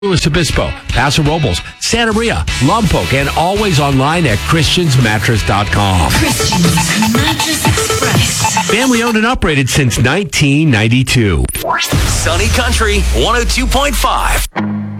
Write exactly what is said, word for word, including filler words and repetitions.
Luis Obispo, Paso Robles, Santa Maria, Lompoc, and always online at Christians Mattress dot com. Christians Mattress Express. Family owned and operated since nineteen ninety-two. Sunny Country one oh two point five.